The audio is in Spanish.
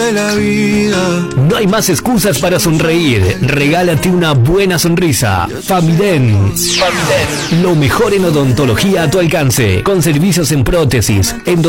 de la vida. No hay más excusas para sonreír. Regálate una buena sonrisa. Famiden. Lo mejor en odontología a tu alcance. Con servicios en prótesis,